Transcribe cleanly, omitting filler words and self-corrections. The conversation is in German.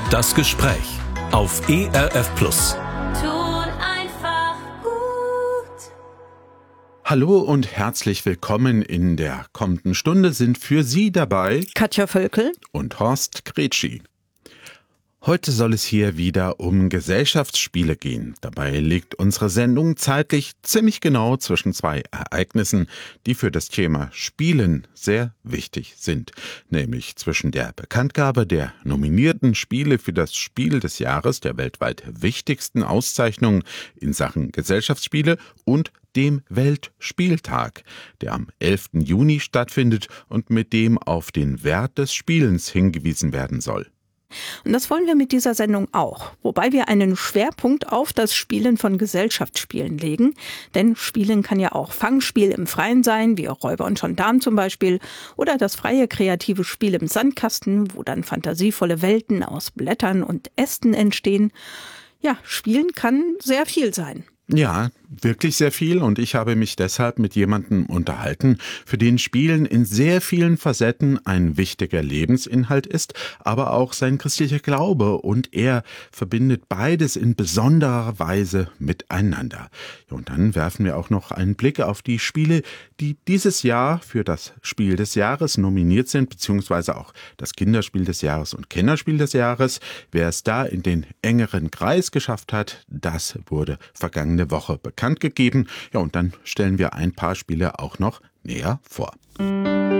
Das Gespräch auf ERF Plus. Tut einfach gut. Hallo und herzlich willkommen. In der kommenden Stunde sind für Sie dabei Katja Völkel und Horst Gretschi. Heute soll es hier wieder um Gesellschaftsspiele gehen. Dabei liegt unsere Sendung zeitlich ziemlich genau zwischen zwei Ereignissen, die für das Thema Spielen sehr wichtig sind. Nämlich zwischen der Bekanntgabe der nominierten Spiele für das Spiel des Jahres, der weltweit wichtigsten Auszeichnung in Sachen Gesellschaftsspiele, und dem Weltspieltag, der am 11. Juni stattfindet und mit dem auf den Wert des Spielens hingewiesen werden soll. Und das wollen wir mit dieser Sendung auch, wobei wir einen Schwerpunkt auf das Spielen von Gesellschaftsspielen legen. Denn Spielen kann ja auch Fangspiel im Freien sein, wie Räuber und Gendarm zum Beispiel, oder das freie kreative Spiel im Sandkasten, wo dann fantasievolle Welten aus Blättern und Ästen entstehen. Ja, Spielen kann sehr viel sein. Ja, wirklich sehr viel, und ich habe mich deshalb mit jemandem unterhalten, für den Spielen in sehr vielen Facetten ein wichtiger Lebensinhalt ist, aber auch sein christlicher Glaube, und er verbindet beides in besonderer Weise miteinander. Ja, und dann werfen wir auch noch einen Blick auf die Spiele, die dieses Jahr für das Spiel des Jahres nominiert sind, beziehungsweise auch das Kinderspiel des Jahres und Kennerspiel des Jahres. Wer es da in den engeren Kreis geschafft hat, das wurde vergangene Woche bekannt gegeben. Ja, und dann stellen wir ein paar Spiele auch noch näher vor.